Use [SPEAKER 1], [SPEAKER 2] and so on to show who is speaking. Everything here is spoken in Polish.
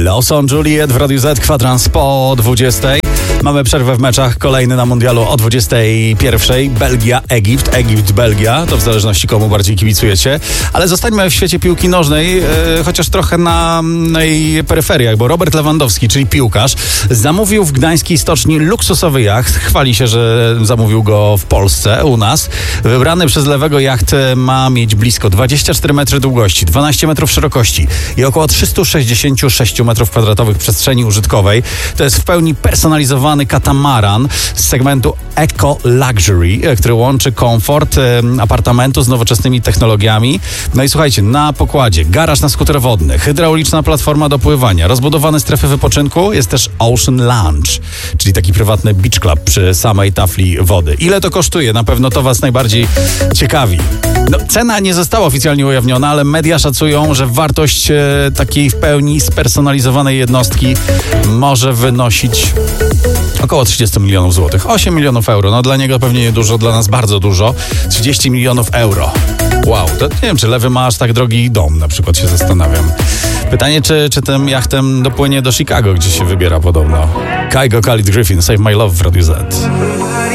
[SPEAKER 1] Lawson Juliet w Radiu Z, kwadrans po 20. Mamy przerwę w meczach, kolejny na mundialu o 21. Belgia, Egipt, Belgia. To w zależności komu bardziej kibicujecie. Ale zostańmy w świecie piłki nożnej, chociaż trochę na jej peryferiach, bo Robert Lewandowski, czyli piłkarz, zamówił w gdańskiej stoczni luksusowy jacht. Chwali się, że zamówił go w Polsce, u nas. Wybrany przez lewego jacht ma mieć blisko 24 metry długości, 12 metrów szerokości i około 366 metrów kwadratowych przestrzeni użytkowej. To jest w pełni personalizowany katamaran z segmentu Eco Luxury, który łączy komfort apartamentu z nowoczesnymi technologiami. No i słuchajcie, na pokładzie garaż na skuter wodny, hydrauliczna platforma do pływania, rozbudowane strefy wypoczynku, jest też Ocean Lounge, czyli taki prywatny beach club przy samej tafli wody. Ile to kosztuje? Na pewno to was najbardziej ciekawi. No, cena nie została oficjalnie ujawniona, ale media szacują, że wartość takiej w pełni spersonalizowanej jednostki może wynosić około 30 milionów złotych. 8 milionów euro. No dla niego pewnie niedużo, dla nas bardzo dużo. 30 milionów euro. Wow, to nie wiem, czy lewy ma aż tak drogi dom, na przykład się zastanawiam. Pytanie, czy tym jachtem dopłynie do Chicago, gdzie się wybiera podobno. Kygo, Khalid Griffin, Save My Love w Radiu Z.